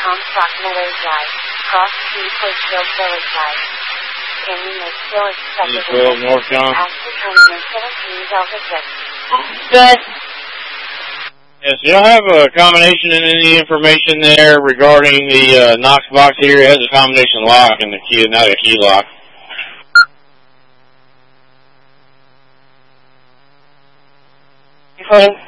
Comstock Meadows Drive, Cross Street, Wakefield Village Drive. Canyon is still expected in Ashford Terminal 17 Delta 6. Good. Yes, you don't have a combination in any information there regarding the Knox box here. It has a combination lock in the key, not a key lock. Recording.